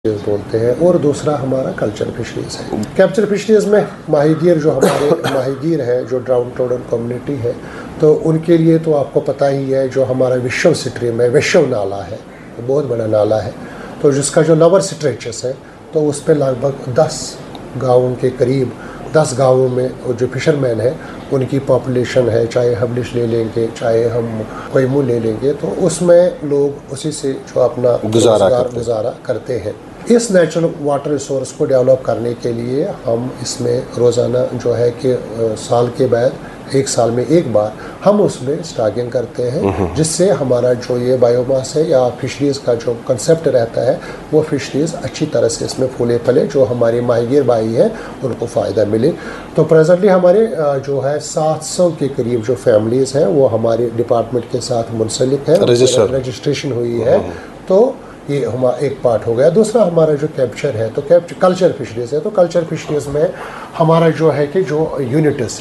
बोलते हैं, और दूसरा हमारा कल्चर फिशरीज़ है। कैप्चर फिशरीज़ में माहीगीर जो हमारे माहीगीर हैं, जो डाउन टाउन कम्युनिटी है, तो उनके लिए तो आपको पता ही है, जो हमारा विश्व स्ट्रीम है, विश्व नाला है, बहुत बड़ा नाला है, तो जिसका जो लोअर स्ट्रेचेस है, तो उस पर लगभग 10 गाँवों के करीब 10 गाँवों में जो फिशरमैन है उनकी पॉपुलेशन है, चाहे हबलिश ले लेंगे, चाहे हम कोयमू ले लेंगे, तो उसमें लोग उसी से जो अपना गुजारा करते हैं। इस नेचुरल वाटर रिसोर्स को डेवलप करने के लिए हम इसमें रोज़ाना जो है कि साल के बाद 1 साल में एक बार हम उसमें स्टॉकिंग करते हैं, जिससे हमारा जो ये बायोमास है या फिशरीज़ का जो कंसेप्ट रहता है, वो फिशरीज़ अच्छी तरह से इसमें फूले फले, जो हमारे माहीगीर भाई हैं उनको फ़ायदा मिले। तो प्रेजेंटली हमारे जो है 700 के करीब जो फैमिलीज़ हैं वो हमारे डिपार्टमेंट के साथ मुंसलिक है, रजिस्ट्रेशन हुई है। तो ये हमारा एक पार्ट हो गया। दूसरा हमारा जो कैप्चर है, तो कल्चर फिशरीज़ है, तो कल्चर फिशरीज़ में हमारा जो है कि जो यूनिट्स